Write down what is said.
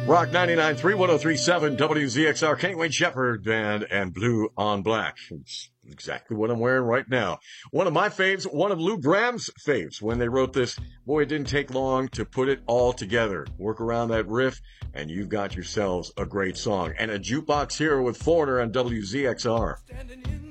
Rock 99.3, 103.7, WZXR, Kenny Wayne Shepherd Band, and Blue on Black. It's exactly what I'm wearing right now. One of my faves, one of Lou Gramm's faves. When they wrote this, boy, it didn't take long to put it all together. Work around that riff, and you've got yourselves a great song. And a jukebox here with Foreigner on WZXR.